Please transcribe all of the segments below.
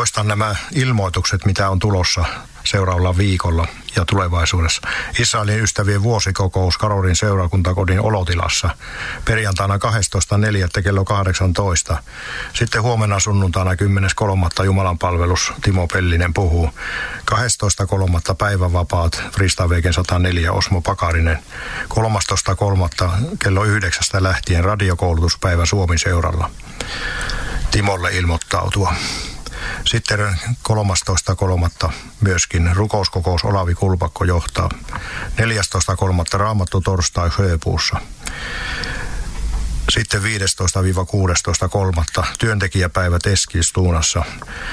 Toistan nämä ilmoitukset, mitä on tulossa seuraavalla viikolla ja tulevaisuudessa. Israelin ystävien vuosikokous Karorin seurakuntakodin olotilassa perjantaina 12.4. kello 18. Sitten huomenna sunnuntaina 10.3. Jumalanpalvelus Timo Pellinen puhuu. 12.3. päivänvapaat Fristavegen 104 Osmo Pakarinen. 13.3. kello 9 lähtien radiokoulutuspäivä Suomi seuralla. Timolle ilmoittautua. Sitten 13.3. myöskin rukouskokous Olavi Kulpakko johtaa. 14.3. Raamattu torstai Sjöpuussa. Sitten 15-16.3. työntekijäpäivät Eskilstuunassa.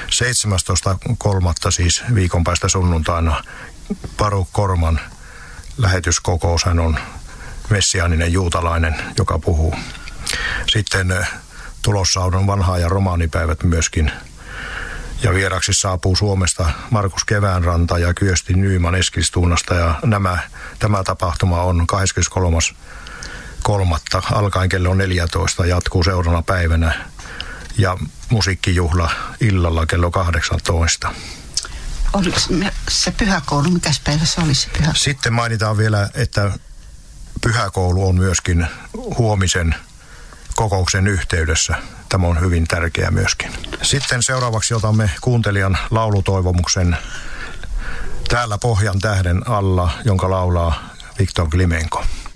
17.3. siis viikon päästä sunnuntaina Baruch Korman lähetyskokous. Hän on messiaaninen juutalainen, joka puhuu. Sitten tulossa on vanhaa ja romaanipäivät myöskin. Ja vieraksi saapuu Suomesta Markus Keväänranta ja Kyösti Nyman Eskilstuunasta. Ja tämä tapahtuma on 23.3. alkaen kello 14. Jatkuu seuraavana päivänä. Ja musiikkijuhla illalla kello 18. Oliko se pyhäkoulu? Mikäs päivä se oli se pyhäkoulu? Sitten mainitaan vielä, että pyhäkoulu on myöskin huomisen kokouksen yhteydessä. Tämä on hyvin tärkeä myöskin. Sitten seuraavaksi otamme kuuntelijan laulutoivomuksen Täällä Pohjan tähden alla, jonka laulaa Viktor Klimenko.